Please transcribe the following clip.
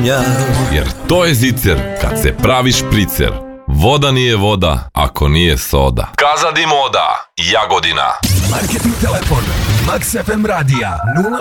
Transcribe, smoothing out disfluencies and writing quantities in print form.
znanja. Jer to je zicer kad se pravi špricer. Voda nije voda ako nije soda. Kazadi moda, Jagodina. Marketing telefon Max FM radija